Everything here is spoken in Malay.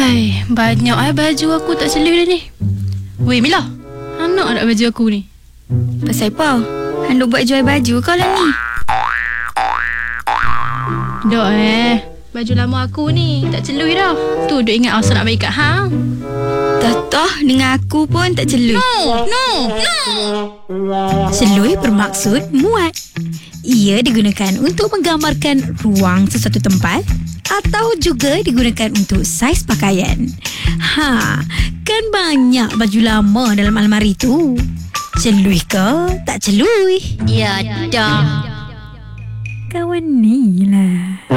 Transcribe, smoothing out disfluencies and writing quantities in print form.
Banyak baju aku tak celui dah ni. Weh Mila, anak nak baju aku ni. Pasal apa? Handuk buat jual baju kau lah ni. Dok baju lama aku ni tak celui dah. Tu duk ingat asal nak bagi kat hang. Toh dengan aku pun tak celui. No. Celui bermaksud muat. Ia digunakan untuk menggambarkan ruang sesuatu tempat atau juga digunakan untuk saiz pakaian. Kan banyak baju lama dalam almari tu. Celui ke? Tak celui? Ya dah. Kawan ni lah.